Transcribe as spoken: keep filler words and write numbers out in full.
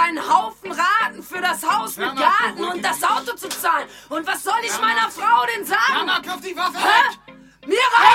einen Haufen Raten für das Haus mit Ja, Marc, Garten und das Auto zu zahlen. Und was soll ich Ja, meiner Marc. Frau denn sagen? Ja, Marc, auf die Waffe Hä? weg! Mir reicht